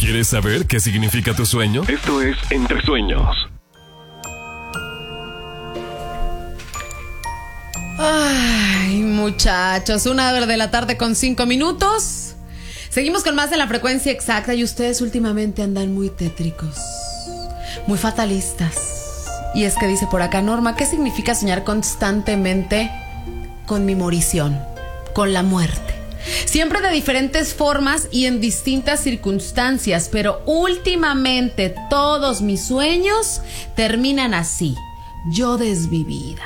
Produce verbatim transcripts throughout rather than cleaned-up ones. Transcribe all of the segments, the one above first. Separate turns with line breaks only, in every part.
¿Quieres saber qué significa tu sueño? Esto es Entre Sueños.
Ay, muchachos, una hora de la tarde con cinco minutos. Seguimos con más de La Frecuencia Exacta y ustedes últimamente andan muy tétricos, muy fatalistas. Y es que dice por acá Norma, ¿qué significa soñar constantemente con mi morición, con la muerte? Siempre de diferentes formas y en distintas circunstancias, pero últimamente todos mis sueños terminan así, yo desvivida.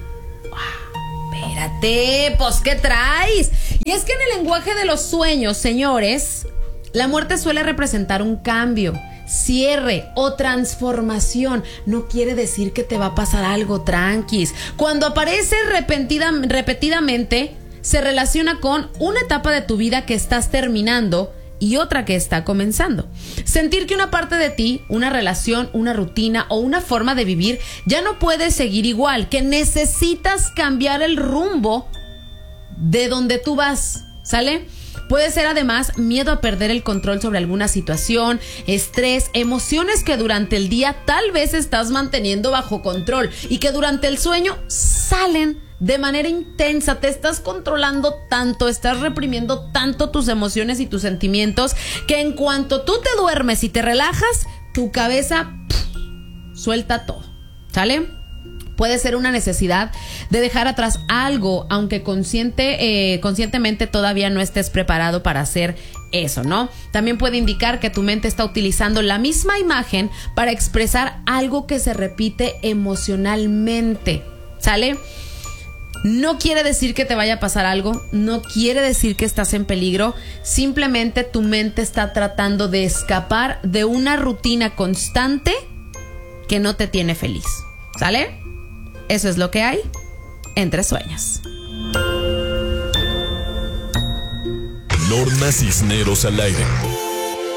Espérate, pues ¿qué traes? Y es que en el lenguaje de los sueños, señores, la muerte suele representar un cambio, cierre o transformación. No quiere decir que te va a pasar algo tranquis. Cuando aparece repetida, repetidamente, se relaciona con una etapa de tu vida que estás terminando y otra que está comenzando. Sentir que una parte de ti, una relación, una rutina o una forma de vivir ya no puede seguir igual, que necesitas cambiar el rumbo de donde tú vas, ¿sale? Puede ser además miedo a perder el control sobre alguna situación, estrés, emociones que durante el día tal vez estás manteniendo bajo control y que durante el sueño salen de manera intensa. Te estás controlando tanto, estás reprimiendo tanto tus emociones y tus sentimientos que en cuanto tú te duermes y te relajas, tu cabeza pff, suelta todo, ¿sale? Puede ser una necesidad de dejar atrás algo, aunque consciente, eh, conscientemente todavía no estés preparado para hacer eso, ¿no? También puede indicar que tu mente está utilizando la misma imagen para expresar algo que se repite emocionalmente, ¿sale? No quiere decir que te vaya a pasar algo, no quiere decir que estás en peligro, simplemente tu mente está tratando de escapar de una rutina constante que no te tiene feliz, ¿sale? Eso es lo que hay Entre Sueños.
Norma Cisneros al aire.